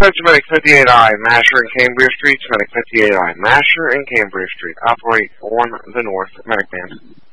To Medic 58I, Masher and Cambria Streets, Medic 58I, Masher and Cambria Street. Operate on the north, Medic man.